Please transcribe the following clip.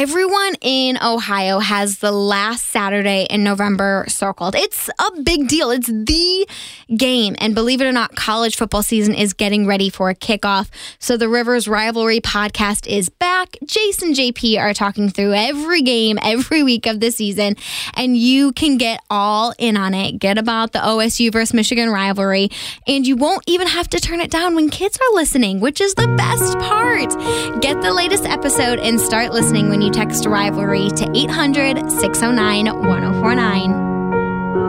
Everyone in Ohio has the last Saturday in November circled. It's a big deal. It's the game. And believe it or not, college football season is getting ready for a kickoff. So the Rivers Rivalry podcast is back. Jason and JP are talking through every game every week of the season, and you can get all in on it. Get about the OSU versus Michigan rivalry, and you won't even have to turn it down when kids are listening, which is the best part. Get the latest episode and start listening when you text Rivalry to 800-609-1049.